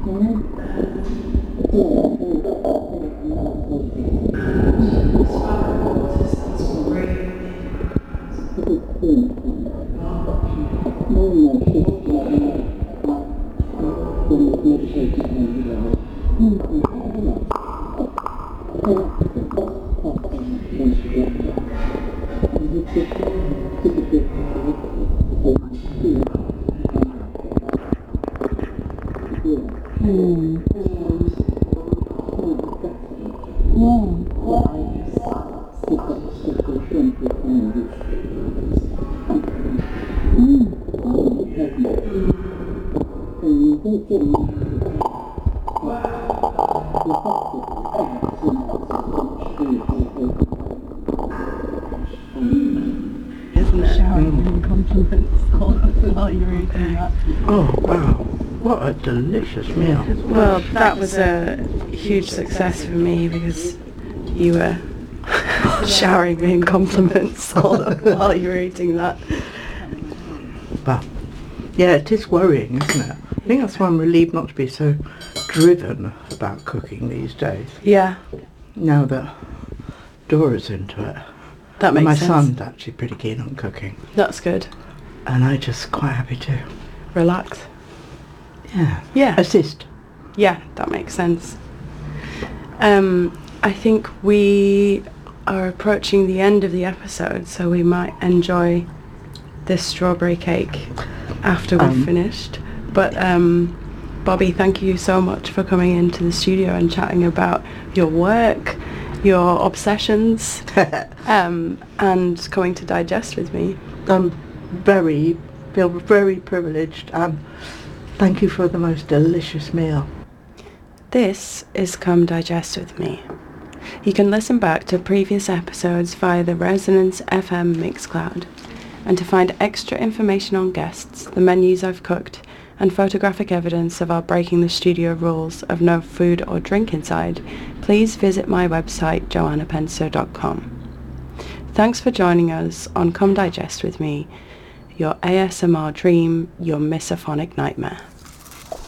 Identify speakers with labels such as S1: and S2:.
S1: Oh wow, what a delicious meal.
S2: Well, that was a huge success for me because you were showering me in compliments while you were eating that.
S1: Well, yeah, it is worrying, isn't it? I think that's why I'm relieved not to be so driven about cooking these days.
S2: Yeah.
S1: Now that Dora's into it.
S2: That makes
S1: my
S2: sense.
S1: My son's actually pretty keen on cooking.
S2: That's good.
S1: And I'm just quite happy to
S2: relax.
S1: Yeah. Assist.
S2: Yeah, that makes sense. I think we are approaching the end of the episode, so we might enjoy this strawberry cake after we've finished. But Bobby, thank you so much for coming into the studio and chatting about your work, your obsessions, and coming to digest with me.
S1: Feel very privileged. Thank you for the most delicious meal.
S2: This is Come Digest With Me. You can listen back to previous episodes via the Resonance FM Mixcloud. And to find extra information on guests, the menus I've cooked, and photographic evidence of our breaking the studio rules of no food or drink inside, please visit my website, joannapenso.com. Thanks for joining us on Come Digest With Me, your ASMR dream, your misophonic nightmare.